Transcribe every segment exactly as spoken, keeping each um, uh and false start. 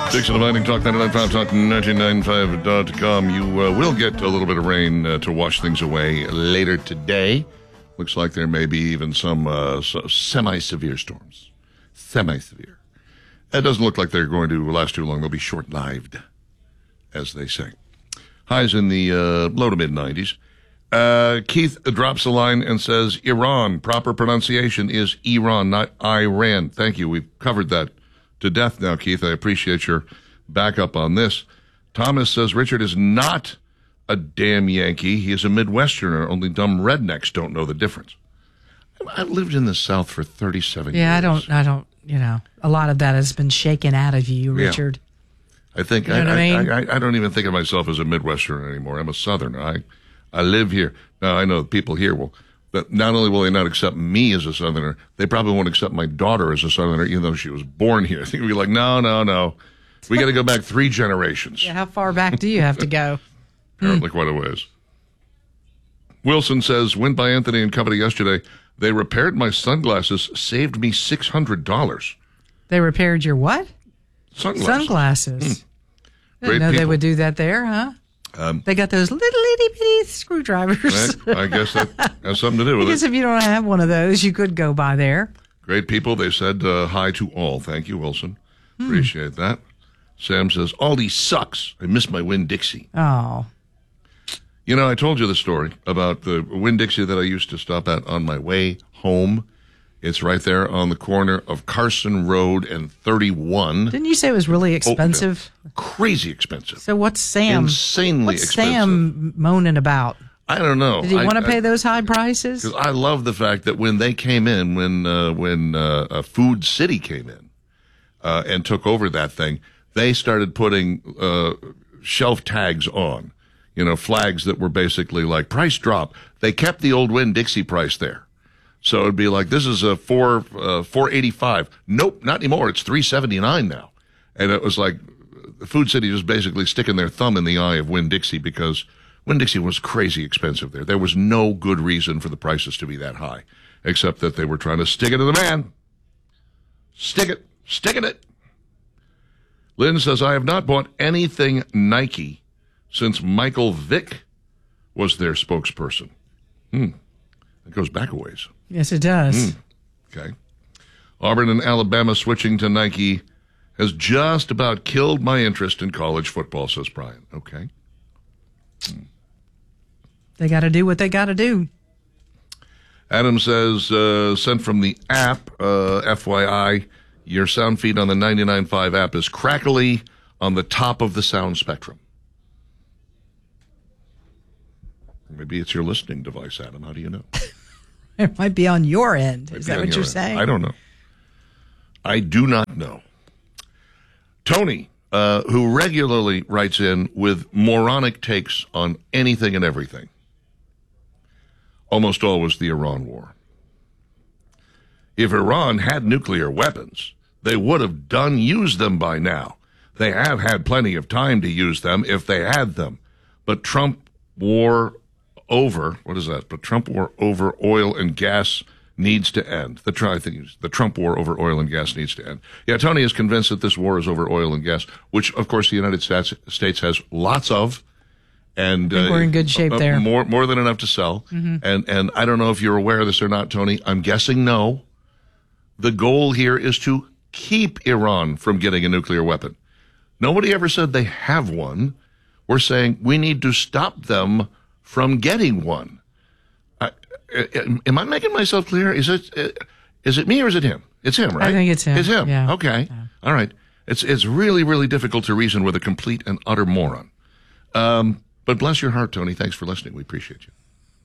Dixon Dividing Talk ninety-nine point five, Talk ninety-nine point five dot com. You uh, will get a little bit of rain uh, to wash things away later today. Looks like there may be even some uh, so semi-severe storms. Semi-severe. It doesn't look like they're going to last too long. They'll be short-lived, as they say. Highs in the uh, low to mid-nineties. Uh, Keith drops a line and says, Iran. Proper pronunciation is Iran, not Iran. Thank you. We've covered that to death now, Keith. I appreciate your backup on this. Thomas says, Richard is not a damn Yankee. He is a Midwesterner. Only dumb rednecks don't know the difference. I lived in the South for thirty-seven yeah, years. Yeah, I don't, I don't, you know, a lot of that has been shaken out of you, Richard. Yeah. I think, you know I, I, mean? I, I, I don't even think of myself as a Midwesterner anymore. I'm a Southerner. I, I live here. Now, I know people here will, but not only will they not accept me as a Southerner, they probably won't accept my daughter as a Southerner, even though she was born here. I think we'd be like, no, no, no. We got to go back three generations. Yeah, how far back do you have to go? Apparently quite a ways. Wilson says, went by Anthony and Company yesterday. They repaired my sunglasses, saved me six hundred dollars. They repaired your what? Sunglasses. Sunglasses. Mm. Didn't Great know people. They would do that there, huh? Um, they got those little itty bitty screwdrivers. Right? I guess that has something to do with I guess it. if you don't have one of those, you could go by there. Great people. They said uh, hi to all. Thank you, Wilson. Hmm. Appreciate that. Sam says, Aldi sucks. I miss my Winn-Dixie. Oh. You know, I told you the story about the Winn-Dixie that I used to stop at on my way home. It's right there on the corner of Carson Road and thirty-one. Didn't you say it was really expensive? Oh, crazy expensive. So what's Sam? Insanely what's expensive. Sam moaning about? I don't know. Did he want to pay I, those high prices? Because I love the fact that when they came in, when uh, when uh, uh, Food City came in uh, and took over that thing, they started putting uh, shelf tags on, you know, flags that were basically like price drop. They kept the old Winn-Dixie price there. So it'd be like, this is a four, uh, four eighty-five. Nope, not anymore. It's three seventy-nine now. And it was like Food City was basically sticking their thumb in the eye of Winn-Dixie because Winn-Dixie was crazy expensive there. There was no good reason for the prices to be that high, except that they were trying to stick it to the man. Stick it. Sticking it. Lynn says, I have not bought anything Nike since Michael Vick was their spokesperson. Hmm. It goes back a ways. Yes, it does. Mm. Okay. Auburn and Alabama switching to Nike has just about killed my interest in college football, says Brian. Okay. Mm. They got to do what they got to do. Adam says, uh, sent from the app, uh, F Y I, your sound feed on the ninety-nine point five app is crackly on the top of the sound spectrum. Maybe it's your listening device, Adam. How do you know? It might be on your end. Is that what you're end. saying? I don't know. I do not know. Tony, uh, who regularly writes in with moronic takes on anything and everything. Almost always the Iran war. If Iran had nuclear weapons, they would have done use them by now. They have had plenty of time to use them if they had them. But Trump war over, what is that? But Trump war over oil and gas needs to end. The, I think the Trump war over oil and gas needs to end. Yeah, Tony is convinced that this war is over oil and gas, which, of course, the United States, States has lots of. And I think uh, we're in good shape uh, there. More, more than enough to sell. Mm-hmm. And, and I don't know if you're aware of this or not, Tony. I'm guessing no. The goal here is to keep Iran from getting a nuclear weapon. Nobody ever said they have one. We're saying we need to stop them from getting one. I, am I making myself clear? Is it is it me or is it him? It's him, right? I think it's him. It's him. Yeah. Okay. Yeah. All right. It's it's really, really difficult to reason with a complete and utter moron. Um, but bless your heart, Tony. Thanks for listening. We appreciate you.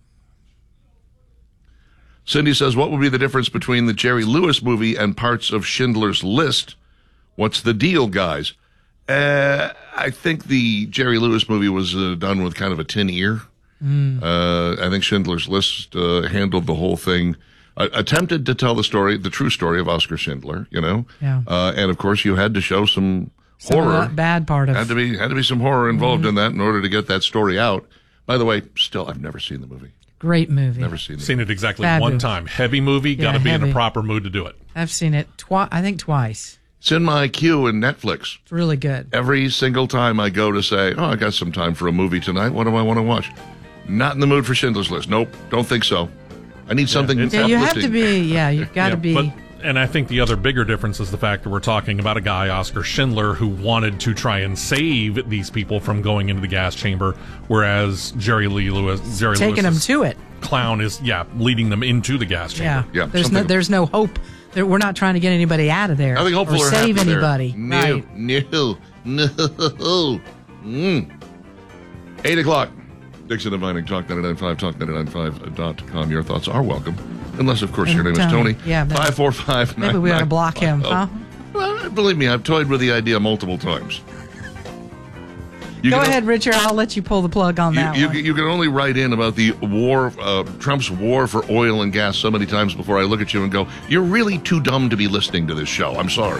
Cindy says, what would be the difference between the Jerry Lewis movie and parts of Schindler's List? What's the deal, guys? Uh, I think the Jerry Lewis movie was uh, done with kind of a tin ear. Mm. Uh, I think Schindler's List uh, handled the whole thing, uh, attempted to tell the story, the true story of Oskar Schindler, you know? Yeah. Uh, and of course you had to show some, some horror. Of that bad part of had to be had to be some horror involved mm. in that in order to get that story out. By the way, still, I've never seen the movie. Great movie. Never seen it. Seen it exactly Fabulous. one time. Heavy movie, Yeah, got to be heavy. in a proper mood to do it. I've seen it twice. I think twice. It's in my queue in Netflix. It's really good. Every single time I go to say, oh, I got some time for a movie tonight. What do I want to watch? Not in the mood for Schindler's List. Nope, don't think so. I need something Yeah, Yeah, you have uplifting. to be, yeah, you've got to Yeah, be. but- And I think the other bigger difference is the fact that we're talking about a guy, Oscar Schindler, who wanted to try and save these people from going into the gas chamber, whereas Jerry Lee Lewis, Jerry taking them Lewis's to it. clown is, yeah, leading them into the gas Yeah. chamber. Yeah, There's no, something- there's no hope. There, we're not trying to get anybody out of there. Nothing hopeful or or save happy there. anybody. No, Right. no, no. Mm. Eight o'clock. Dixon and Vining, Talk ninety-nine point five, talk ninety-nine point five dot com. Your thoughts are welcome. Unless, of course, your And name is Tony. Tony. Yeah, but- five four five Maybe we ought to block him, huh? Well, believe me, I've toyed with the idea multiple times. You Go can- ahead, Richard. I'll let you pull the plug on You, that you, one. you can only write in about the war, uh, Trump's war for oil and gas so many times before I look at you and go, you're really too dumb to be listening to this show. I'm sorry.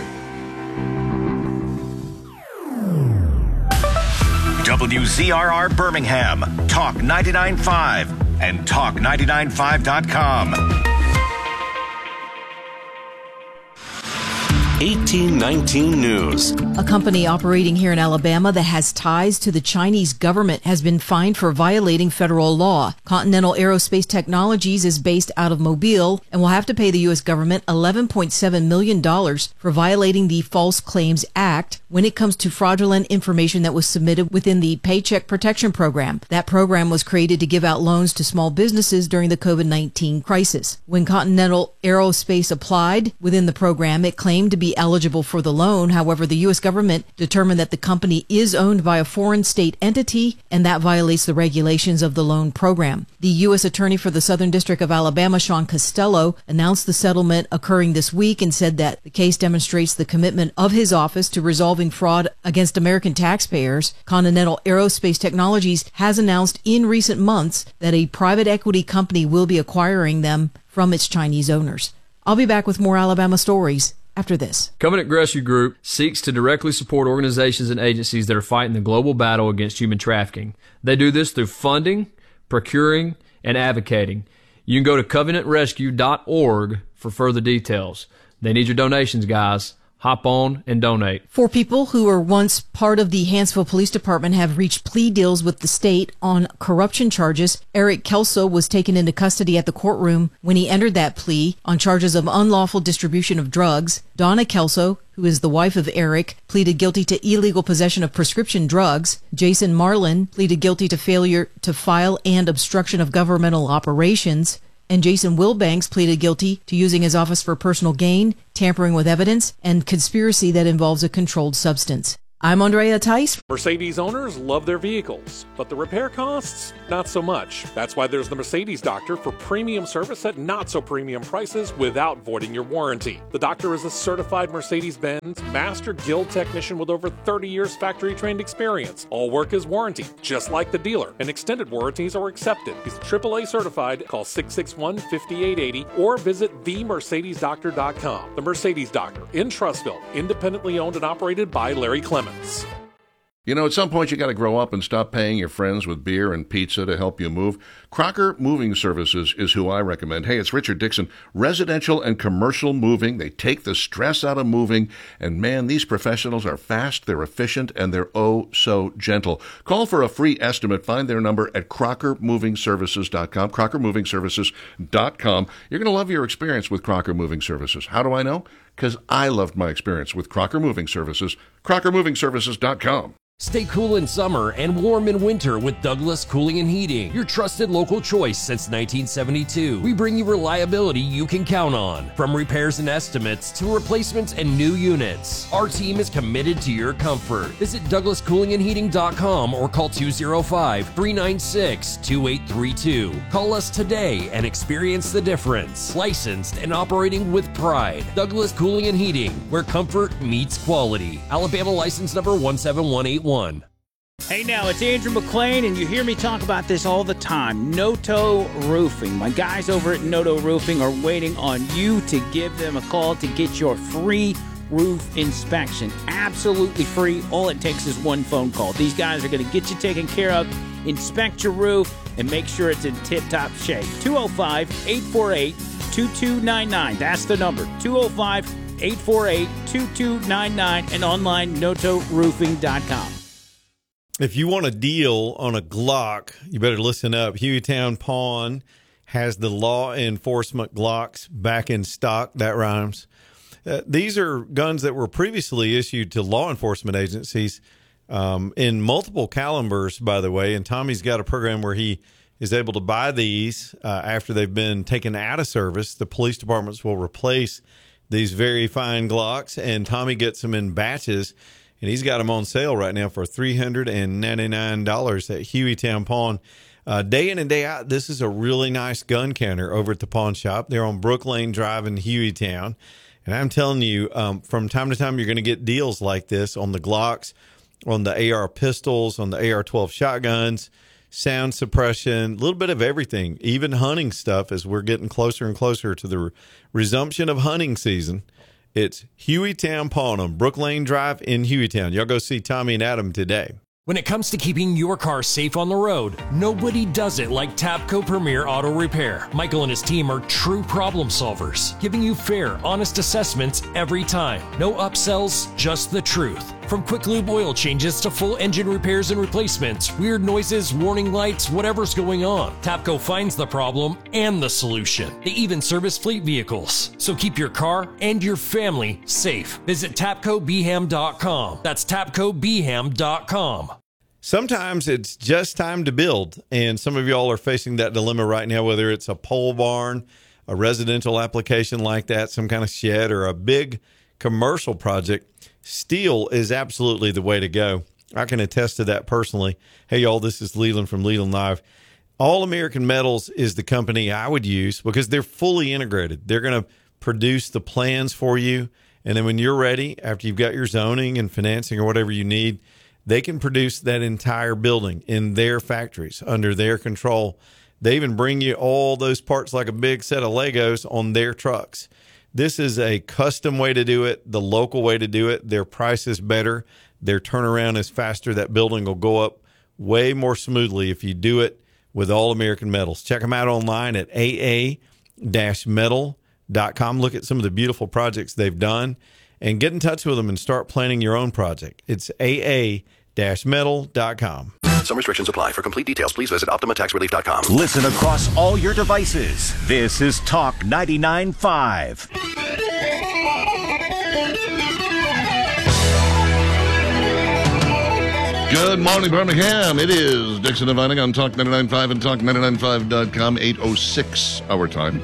W Z R R Birmingham, Talk ninety-nine point five, and talk ninety-nine point five dot com. eighteen nineteen News. A company operating here in Alabama that has ties to the Chinese government has been fined for violating federal law. Continental Aerospace Technologies is based out of Mobile and will have to pay the U S government eleven point seven million dollars for violating the False Claims Act when it comes to fraudulent information that was submitted within the Paycheck Protection Program. That program was created to give out loans to small businesses during the COVID nineteen crisis. When Continental Aerospace applied within the program, it claimed to be eligible for the loan. However, the U S government determined that the company is owned by a foreign state entity, and that violates the regulations of the loan program. The U S Attorney for the Southern District of Alabama, Sean Costello, announced the settlement occurring this week and said that the case demonstrates the commitment of his office to resolving fraud against American taxpayers. Continental Aerospace Technologies has announced in recent months that a private equity company will be acquiring them from its Chinese owners. I'll be back with more Alabama stories after this. Covenant Rescue Group seeks to directly support organizations and agencies that are fighting the global battle against human trafficking. They do this through funding, procuring, and advocating. You can go to covenant rescue dot org for further details. They need your donations, guys. Hop on and donate. Four people who were once part of the Hanceville Police Department have reached plea deals with the state on corruption charges. Eric Kelso was taken into custody at the courtroom when he entered that plea on charges of unlawful distribution of drugs. Donna Kelso, who is the wife of Eric, pleaded guilty to illegal possession of prescription drugs. Jason Marlin pleaded guilty to failure to file and obstruction of governmental operations. And Jason Wilbanks pleaded guilty to using his office for personal gain, tampering with evidence, and conspiracy that involves a controlled substance. I'm Andrea Tice. Mercedes owners love their vehicles, but the repair costs, not so much. That's why there's the Mercedes Doctor for premium service at not so premium prices without voiding your warranty. The Doctor is a certified Mercedes-Benz Master Guild technician with over thirty years factory trained experience. All work is warranty, just like the dealer, and extended warranties are accepted. He's triple A certified. Call six six one, five eight eight zero or visit the mercedes doctor dot com. The Mercedes Doctor in Trussville, independently owned and operated by Larry Clemens. You know, at some point you got to grow up and stop paying your friends with beer and pizza to help you move. Crocker Moving Services is who I recommend. Hey, it's Richard Dixon. Residential and commercial moving. They take the stress out of moving. And man, these professionals are fast, they're efficient, and they're oh so gentle. Call for a free estimate. Find their number at crocker moving services dot com, crocker moving services dot com. You're going to love your experience with Crocker Moving Services. How do I know? Because I loved my experience with Crocker Moving Services, crocker moving services dot com. Stay cool in summer and warm in winter with Douglas Cooling and Heating, your trusted local choice since nineteen seventy-two. We bring you reliability you can count on, from repairs and estimates to replacements and new units. Our team is committed to your comfort. Visit douglas cooling and heating dot com or call two oh five, three nine six, two eight three two. Call us today and experience the difference. Licensed and operating with pride. Douglas Cooling and Heating, where comfort meets quality. Alabama license number one seven one eight one. Hey now, it's Andrew McClain, and you hear me talk about this all the time. Noto Roofing. My guys over at Noto Roofing are waiting on you to give them a call to get your free roof inspection. Absolutely free. All it takes is one phone call. These guys are going to get you taken care of, inspect your roof, and make sure it's in tip-top shape. two oh five, eight four eight, two two nine nine. That's the number. two oh five, eight four eight, two two nine nine, and online noto roofing dot com. If you want a deal on a Glock, you better listen up. Hueytown Pawn has the law enforcement Glocks back in stock. That rhymes. Uh, these are guns that were previously issued to law enforcement agencies um, in multiple calibers, by the way. And Tommy's got a program where he is able to buy these uh, after they've been taken out of service. The police departments will replace these very fine Glocks, and Tommy gets them in batches. And he's got them on sale right now for three hundred ninety-nine dollars at Hueytown Pawn. Uh, day in and day out, this is a really nice gun counter over at the pawn shop. They're on Brook Lane Drive in Hueytown. And I'm telling you, um, from time to time, you're going to get deals like this on the Glocks, on the A R pistols, on the A R twelve shotguns, sound suppression, a little bit of everything, even hunting stuff as we're getting closer and closer to the re- resumption of hunting season. It's Hueytown Pawn on Brook Lane Drive in Hueytown. Y'all go see Tommy and Adam today. When it comes to keeping your car safe on the road, nobody does it like Tapco Premier Auto Repair. Michael and his team are true problem solvers, giving you fair, honest assessments every time. No upsells, just the truth. From quick lube oil changes to full engine repairs and replacements, weird noises, warning lights, whatever's going on, Tapco finds the problem and the solution. They even service fleet vehicles. So keep your car and your family safe. Visit tapco b ham dot com. That's tapco b ham dot com. Sometimes it's just time to build, and some of y'all are facing that dilemma right now, whether it's a pole barn, a residential application like that, some kind of shed, or a big commercial project. Steel is absolutely the way to go. I can attest to that personally. Hey, y'all, this is Leland from Leland Live. All American Metals is the company I would use because they're fully integrated. They're going to produce the plans for you, and then when you're ready, after you've got your zoning and financing or whatever you need, they can produce that entire building in their factories under their control. They even bring you all those parts like a big set of Legos on their trucks. This is a custom way to do it, the local way to do it. Their price is better. Their turnaround is faster. That building will go up way more smoothly if you do it with All American Metals. Check them out online at a a dash metal dot com. Look at some of the beautiful projects they've done and get in touch with them and start planning your own project. It's a a dash metal dot com. Some restrictions apply. For complete details, please visit optima tax relief dot com. Listen across all your devices. This is Talk ninety-nine point five. Good morning, Birmingham. It is Dixon and Vining on Talk ninety-nine point five and talk ninety-nine five dot com, eight oh six our time.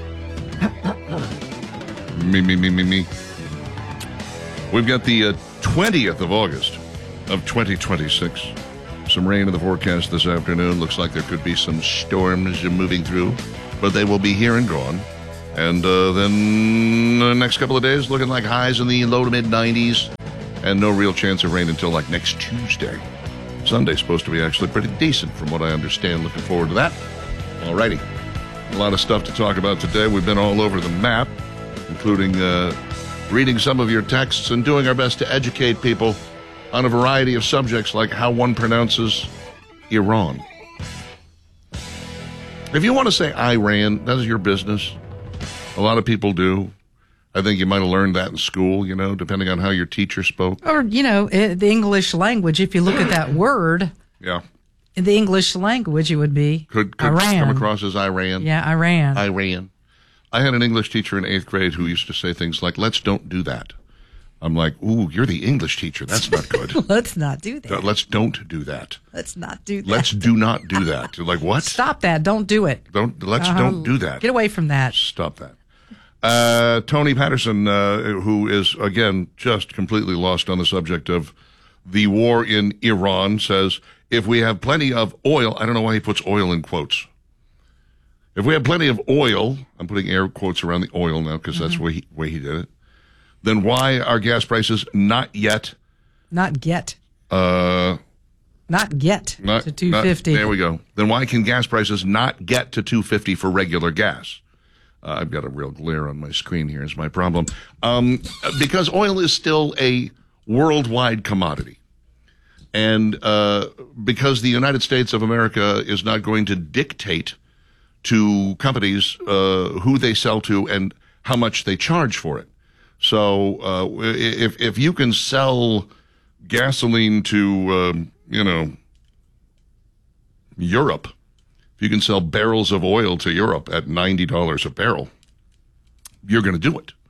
me, me, me, me, me. We've got the uh, twentieth of August of twenty twenty-six. Some rain in the forecast this afternoon. Looks like there could be some storms moving through, but they will be here and gone. And uh, then the next couple of days looking like highs in the low to mid nineties and no real chance of rain until like next Tuesday. Sunday's supposed to be actually pretty decent from what I understand. Looking forward to that. Alrighty. A lot of stuff to talk about today. We've been all over the map, including uh, reading some of your texts and doing our best to educate people on a variety of subjects like how one pronounces Iran. If you want to say Iran, that is your business. A lot of people do. I think you might have learned that in school, you know, depending on how your teacher spoke. Or, you know, the English language, if you look at that word. Yeah. In the English language, it would be could, could Iran. come across as Iran. Yeah, Iran. Iran. I had an English teacher in eighth grade who used to say things like, let's don't do that. I'm like, ooh, you're the English teacher. That's not good. Let's not do that. Let's don't do that. Let's not do that. Let's do not do that. You're like, what? Stop that. Don't do it. Don't. Let's uh, don't do that. Get away from that. Stop that. Uh, Tony Patterson, uh, who is, again, just completely lost on the subject of the war in Iran, says, if we have plenty of oil, I don't know why he puts oil in quotes. If we have plenty of oil, I'm putting air quotes around the oil now because mm-hmm. that's the way he, way he did it, then why are gas prices not yet? Not yet. Uh, not get not, to two fifty. Not, there we go. Then why can gas prices not get to two fifty for regular gas? Uh, I've got a real glare on my screen here is my problem. Um, because oil is still a worldwide commodity. And uh, because the United States of America is not going to dictate to companies uh, who they sell to and how much they charge for it. So uh, if if you can sell gasoline to um, you know Europe, if you can sell barrels of oil to Europe at ninety dollars a barrel, you're going to do it.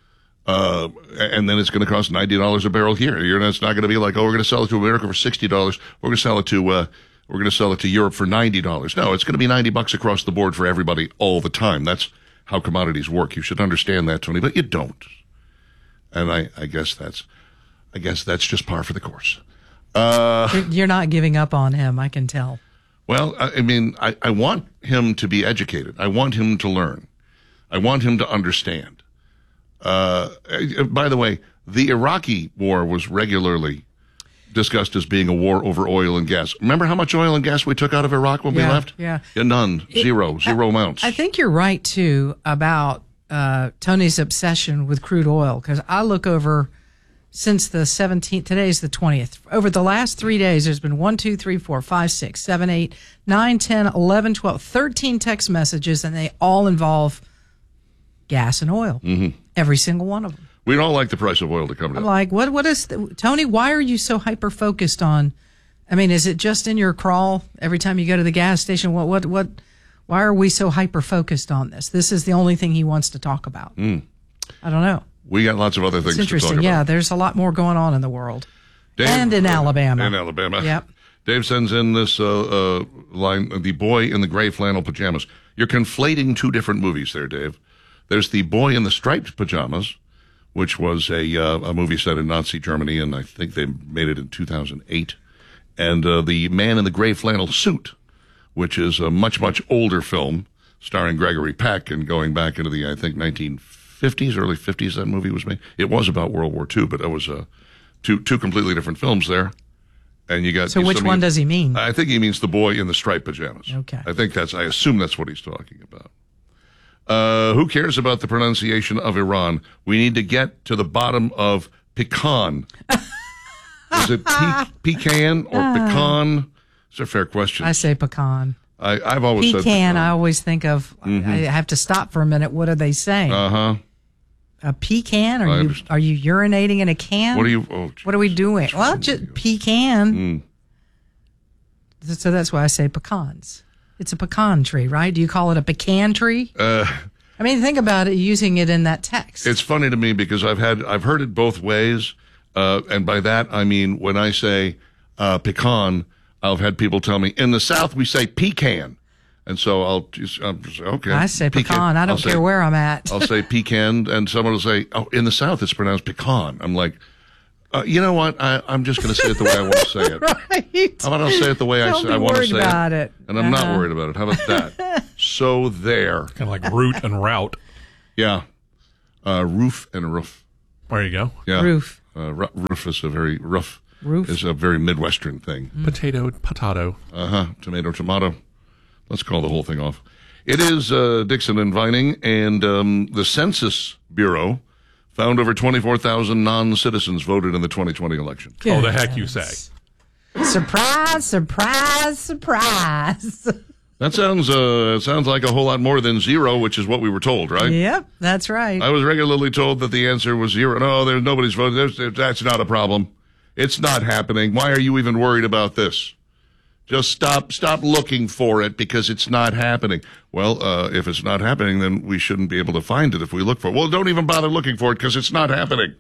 Uh, and then it's going to cost ninety dollars a barrel here. You're, it's not going to be like, oh, we're going to sell it to America for sixty dollars. We're going to sell it to, uh, we're going to sell it to Europe for ninety dollars. No, it's going to be ninety bucks across the board for everybody all the time. That's how commodities work. You should understand that, Tony, but you don't. And I, I guess that's, I guess that's just par for the course. Uh, You're- You're not giving up on him, I can tell. Well, I, I mean, I, I want him to be educated. I want him to learn. I want him to understand. Uh, by the way, the Iraqi war was regularly discussed as being a war over oil and gas. Remember how much oil and gas we took out of Iraq when Yeah, we left? yeah. yeah none, zero, It- zero I- amounts. I think you're right, too, about uh, Tony's obsession with crude oil, because I look over since the seventeenth, today's the twentieth. Over the last three days, there's been one, two, three, four, five, six, seven, eight, nine, ten, eleven, twelve, thirteen text messages, and they all involve gas and oil. Mm-hmm. Every single one of them. We don't like the price of oil to come I'm down. like, what? What is the, Tony? Why are you so hyper focused on? I mean, is it just in your crawl every time you go to the gas station? What? What? What? Why are we so hyper focused on this? This is the only thing he wants to talk about. Mm. I don't know. We got lots of other things It's to talk interesting. about. Yeah, there's a lot more going on in the world Dave, and in uh, Alabama. In Alabama. Yep. Dave sends in this uh, uh, line, the boy in the gray flannel pajamas. You're conflating two different movies there, Dave. There's the boy in the striped pajamas, which was a uh, a movie set in Nazi Germany, and I think they made it in two thousand eight. And uh, the man in the gray flannel suit, which is a much, much older film starring Gregory Peck and going back into the, I think, nineteen fifties, early fifties, that movie was made. It was about World War Two, but that was uh, two two completely different films there. And you got So which some- one does he mean? I think he means the boy in the striped pajamas. Okay. I think that's, I assume that's what he's talking about. Uh, who cares about the pronunciation of Iran? We need to get to the bottom of pecan. Is it pe- pecan or Ah. pecan? It's a fair question. I say pecan. I, I've always said Pecan. I always think of. Mhm. I have to stop for a minute. What are they saying? Uh huh. A pecan? Are I you understand. are you urinating in a can? What are you? Oh, What are we doing? Well, just pecan. Mm. So that's why I say pecans. It's a pecan tree, right? Do you call it a pecan tree? Uh, I mean, think about it, using it in that text. it's funny to me because I've had I've heard it both ways, uh, and by that I mean when I say uh, pecan, I've had people tell me in the South we say pecan, and so I'll just, I'll just say, okay. I say pecan. I don't I'll care say- where I'm at. I'll say pecan, and someone will say, "Oh, in the South it's pronounced pecan." I'm like, uh, you know what? I, I'm just going to say it the way I want to say it. Right. How about I'll say it the way I, Don't say, be I want to worried say about it, it. and I'm not Uh-huh. worried about it. How about that? So there, kind of like root and route. Yeah, uh, roof and roof. There you go. Yeah, Roof. Uh, ru- roof is a very rough. Roof is a very Midwestern thing. Potato, potato. Uh huh. Tomato, tomato. Let's call the whole thing off. It is uh, Dixon and Vining, and um, the Census Bureau found over twenty-four thousand non-citizens voted in the twenty twenty election. Oh, the heck you say. Surprise, surprise, surprise. That sounds uh, sounds like a whole lot more than zero, which is what we were told, right? Yep, that's right. I was regularly told that the answer was zero. No, there's nobody's voted. There's, there- that's not a problem. It's not happening. Why are you even worried about this? Just stop stop looking for it because it's not happening. Well, uh, if it's not happening, then we shouldn't be able to find it if we look for it. Well, don't even bother looking for it because it's not happening.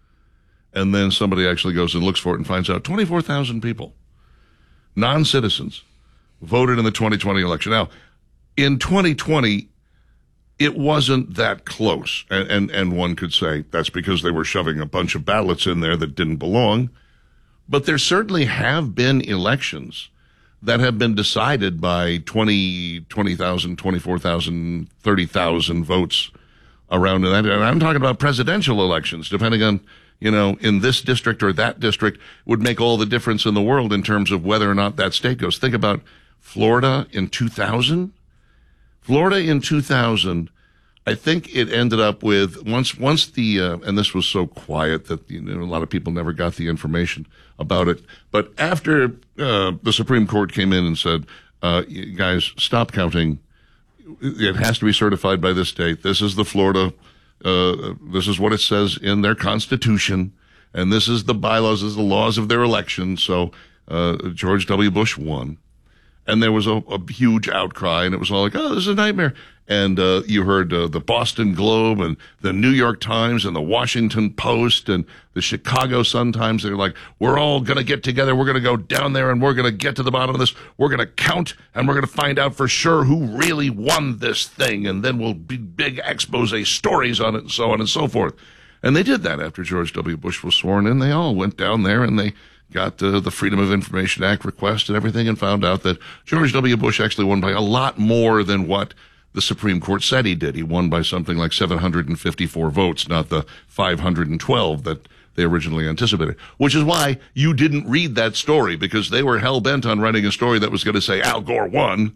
And then somebody actually goes and looks for it and finds out twenty-four thousand people, non-citizens, voted in the twenty twenty election. Now, in twenty twenty, it wasn't that close. And, and, and one could say that's because they were shoving a bunch of ballots in there that didn't belong. But there certainly have been elections that have been decided by twenty, twenty thousand, twenty-four thousand, thirty thousand votes around that. And I'm talking about presidential elections, depending on, you know, in this district or that district, would make all the difference in the world in terms of whether or not that state goes. Think about Florida in two thousand. Florida in two thousand, I think it ended up with, once once the, uh, and this was so quiet that, you know, a lot of people never got the information about it. But after uh, the Supreme Court came in and said, uh, you guys, stop counting. It has to be certified by this state. This is the Florida Uh, this is what it says in their constitution, and this is the bylaws, this is the laws of their election. So uh, George W. Bush won. And there was a, a huge outcry, and it was all like, oh, this is a nightmare. And uh, you heard uh, the Boston Globe and the New York Times and the Washington Post and the Chicago Sun-Times. They're like, we're all going to get together. We're going to go down there, and we're going to get to the bottom of this. We're going to count, and we're going to find out for sure who really won this thing. And then we'll be big expose stories on it and so on and so forth. And they did that after George W. Bush was sworn in. They all went down there, and they got uh, the Freedom of Information Act request and everything, and found out that George W. Bush actually won by a lot more than what the Supreme Court said he did. He won by something like seven hundred fifty-four votes, not the five hundred twelve that they originally anticipated, which is why you didn't read that story, because they were hell-bent on writing a story that was going to say Al Gore won.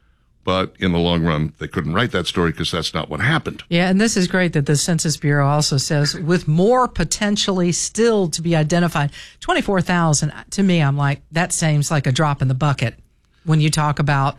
But in the long run, they couldn't write that story because that's not what happened. Yeah, and this is great that the Census Bureau also says, with more potentially still to be identified, twenty-four thousand, to me, I'm like, that seems like a drop in the bucket when you talk about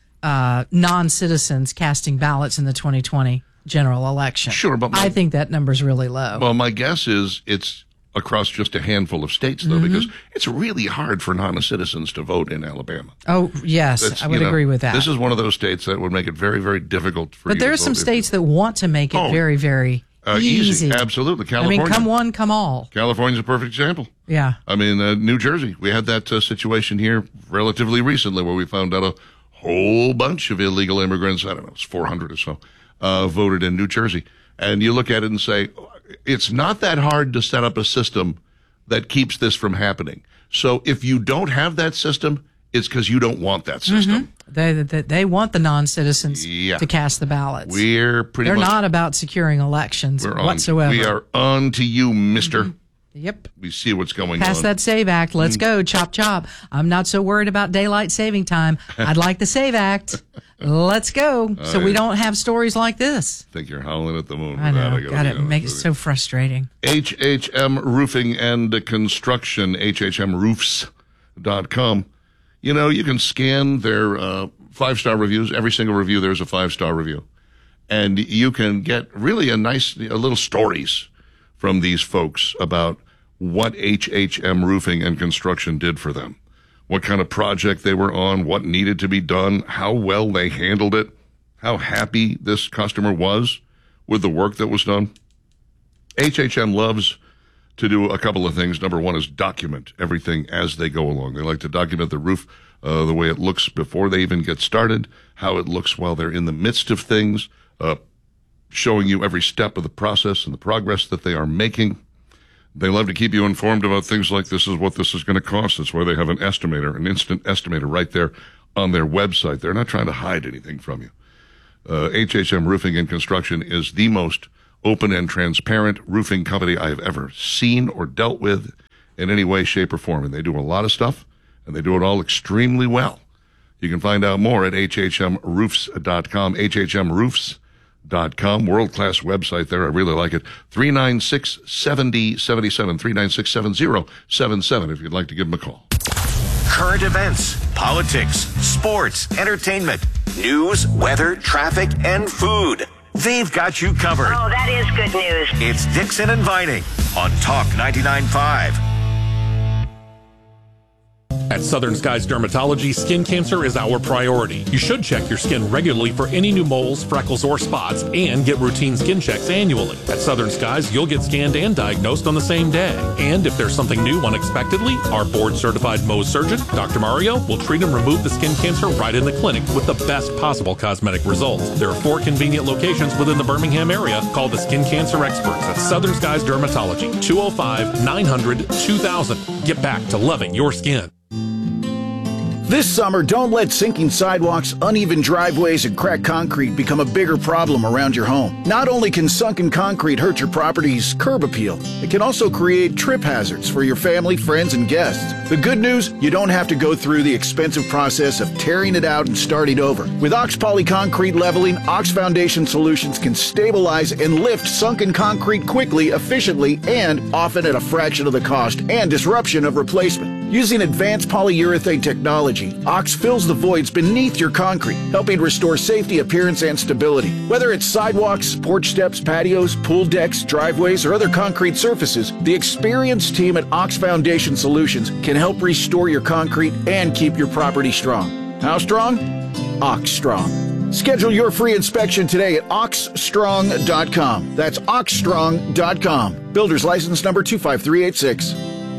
uh, non-citizens casting ballots in the twenty twenty general election. Sure, but my, I think that number's really low. Well, my guess is it's across just a handful of states, though, mm-hmm. because it's really hard for non-citizens to vote in Alabama. Oh, yes, That's, I would you know, agree with that. This is one of those states that would make it very, very difficult for but you there to are some vote states that want to make it oh, very, very uh, easy. easy. Absolutely. California. I mean, come one, come all. California's a perfect example. Yeah. I mean, uh, New Jersey. We had that uh, situation here relatively recently where we found out a whole bunch of illegal immigrants, I don't know, it was four hundred or so, uh, voted in New Jersey. And you look at it and say, it's not that hard to set up a system that keeps this from happening. So if you don't have that system, it's because you don't want that system. Mm-hmm. They, they they want the non-citizens yeah. to cast the ballots. We're pretty They're much, not about securing elections we're on, whatsoever. We are on to you, mister. Mm-hmm. Yep. We see what's going Pass on. that SAVE Act. Let's go. Chop, chop. I'm not so worried about daylight saving time. I'd like the SAVE Act. Let's go. So I we don't have stories like this. think you're howling at the moon. I know. That. I gotta God, be it honest makes it with so frustrating. H H M Roofing and Construction, H H M roofs dot com. You know, you can scan their uh, five-star reviews. Every single review, there's a five-star review. And you can get really a nice, a little stories from these folks about what H H M Roofing and Construction did for them, what kind of project they were on, what needed to be done, how well they handled it, how happy this customer was with the work that was done. H H M loves to do a couple of things. Number one is document everything as they go along. They like to document the roof, uh, the way it looks before they even get started, how it looks while they're in the midst of things, uh, showing you every step of the process and the progress that they are making. They love to keep you informed about things like this is what this is going to cost. That's why they have an estimator, an instant estimator right there on their website. They're not trying to hide anything from you. Uh, H H M Roofing and Construction is the most open and transparent roofing company I have ever seen or dealt with in any way, shape, or form. And they do a lot of stuff, and they do it all extremely well. You can find out more at H H M roofs dot com, H H M roofs dot com. World-class website there. I really like it. three nine six, seven zero seven seven, three nine six, seven zero seven seven if you'd like to give them a call. Current events, politics, sports, entertainment, news, weather, traffic, and food. They've got you covered. Oh, that is good news. It's Dixon and Vining on Talk ninety-nine point five. At Southern Skies Dermatology, skin cancer is our priority. You should check your skin regularly for any new moles, freckles, or spots, and get routine skin checks annually. At Southern Skies, you'll get scanned and diagnosed on the same day. And if there's something new unexpectedly, our board-certified Mohs surgeon, Doctor Mario, will treat and remove the skin cancer right in the clinic with the best possible cosmetic results. There are four convenient locations within the Birmingham area called the Skin Cancer Experts at Southern Skies Dermatology, two oh five, nine hundred, two thousand. Get back to loving your skin. This summer, don't let sinking sidewalks, uneven driveways, and cracked concrete become a bigger problem around your home. Not only can sunken concrete hurt your property's curb appeal, it can also create trip hazards for your family, friends, and guests. The good news, you don't have to go through the expensive process of tearing it out and starting over. With Ox Poly Concrete Leveling, Ox Foundation Solutions can stabilize and lift sunken concrete quickly, efficiently, and often at a fraction of the cost and disruption of replacement. Using advanced polyurethane technology, Ox fills the voids beneath your concrete, helping restore safety, appearance, and stability. Whether it's sidewalks, porch steps, patios, pool decks, driveways, or other concrete surfaces, the experienced team at Ox Foundation Solutions can help restore your concrete and keep your property strong. How strong? Ox Strong. Schedule your free inspection today at ox strong dot com. That's ox strong dot com. Builder's license number two five three eight six.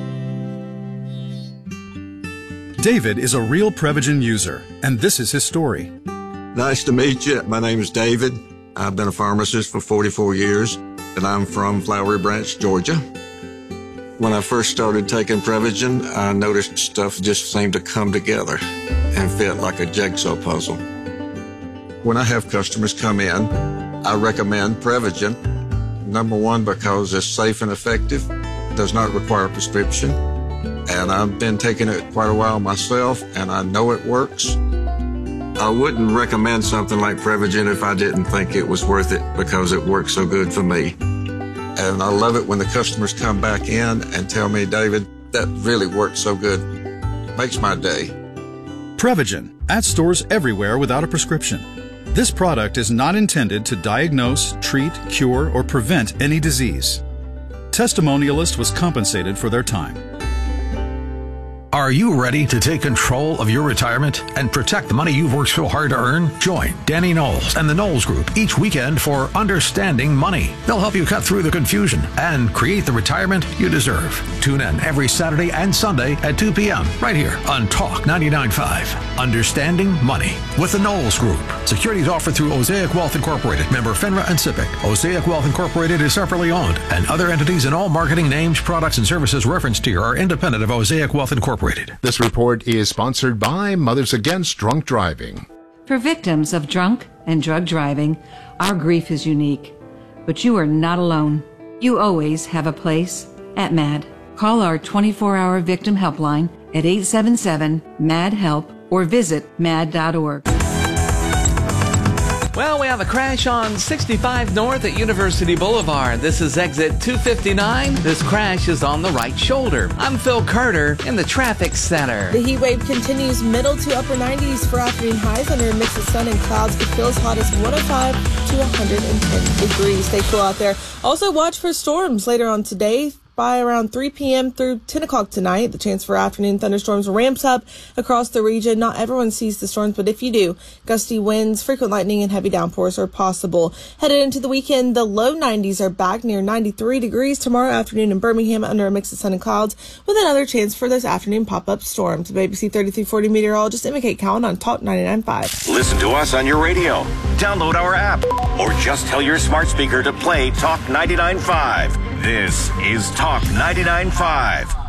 David is a real Prevagen user, and this is his story. Nice to meet you. My name is David. I've been a pharmacist for forty-four years, and I'm from Flowery Branch, Georgia. When I first started taking Prevagen, I noticed stuff just seemed to come together and fit like a jigsaw puzzle. When I have customers come in, I recommend Prevagen. Number one, because it's safe and effective, does not require a prescription. And I've been taking it quite a while myself, and I know it works. I wouldn't recommend something like Prevagen if I didn't think it was worth it because it works so good for me. And I love it when the customers come back in and tell me, David, that really worked so good. It makes my day. Prevagen, at stores everywhere without a prescription. This product is not intended to diagnose, treat, cure, or prevent any disease. Testimonialist was compensated for their time. Are you ready to take control of your retirement and protect the money you've worked so hard to earn? Join Danny Knowles and the Knowles Group each weekend for Understanding Money. They'll help you cut through the confusion and create the retirement you deserve. Tune in every Saturday and Sunday at two p.m. right here on Talk ninety-nine point five. Understanding Money with the Knowles Group. Securities offered through Osaic Wealth Incorporated, member FINRA and SIPC. Osaic Wealth Incorporated is separately owned, and other entities and all marketing names, products, and services referenced here are independent of Osaic Wealth Incorporated. This report is sponsored by Mothers Against Drunk Driving. For victims of drunk and drug driving, our grief is unique. But you are not alone. You always have a place at MAD. Call our twenty-four hour victim helpline at eight seven seven, M A D, HELP or visit mad dot org. Well, we have a crash on sixty-five North at University Boulevard. This is exit two fifty-nine. This crash is on the right shoulder. I'm Phil Carter in the traffic center. The heat wave continues middle to upper nineties for afternoon highs under a mix of sun and clouds. Could feel as hot as one oh five to one hundred ten degrees. Stay cool out there. Also watch for storms later on today. By around three p.m. through ten o'clock tonight, the chance for afternoon thunderstorms ramps up across the region. Not everyone sees the storms, but if you do, gusty winds, frequent lightning, and heavy downpours are possible. Headed into the weekend, the low nineties are back near ninety-three degrees tomorrow afternoon in Birmingham under a mix of sun and clouds with another chance for those afternoon pop-up storms. A B C thirty-three forty meteorologist Emma Kate Cowan on Talk ninety-nine point five. Listen to us on your radio. Download our app or just tell your smart speaker to play Talk ninety-nine point five. This is Talk ninety-nine point five.